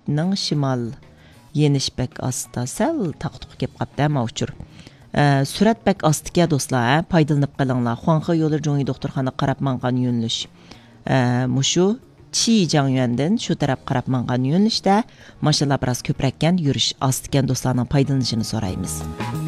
Şiitning şimal yeniş bek asta sal taqtuq kep qapda ma uchur. Surat bek astıga dostlar, paydalanıp qalanglar. Huanghe yo'li Zhongyi doktorxona qarab mangan yo'nalish. Mushu Qijangyuandan shu taraf qarab mangan yo'nalishda mashinalar biroz ko'prakkan yurish astıgan dostlarning paydalanishini so'raymiz.